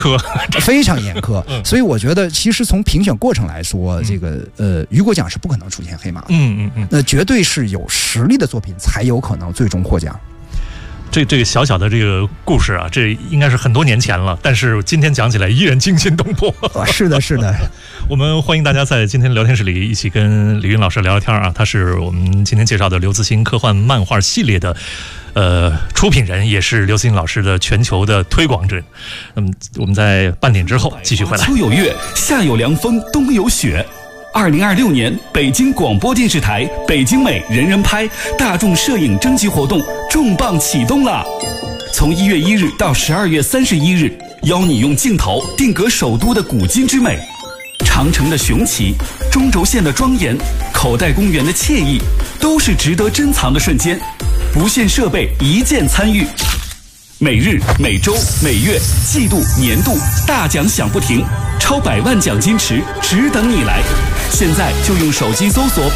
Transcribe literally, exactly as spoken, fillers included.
苛， 非常严苛。嗯、所以我觉得，其实从评选过程来说，嗯、这个呃，雨果奖是不可能出现黑马的。 嗯嗯嗯， 那绝对是有实力的作品才有可能最终获奖。 这这个小小的这个故事啊，这应该是很多年前了，但是今天讲起来依然惊心动魄。 啊、是的，是的。 我们欢迎大家在今天聊天室里一起跟李云老师聊聊天啊，他是我们今天介绍的刘慈欣科幻漫画系列的呃出品人，也是刘慈欣老师的全球的推广者。那么我们在半点之后继续回来。 秋有月，夏有凉风，冬有雪。二零二六年北京广播电视台北京美人人拍大众摄影征集活动重磅启动了，从一月一日到十二月三十一日，邀你用镜头定格首都的古今之美，长城的雄奇，中轴线的庄严，口袋公园的惬意，都是值得珍藏的瞬间。不限设备，一键参与。每日、每周、每月、季度、年度大奖响不停，超百万奖金池只等你来！现在就用手机搜索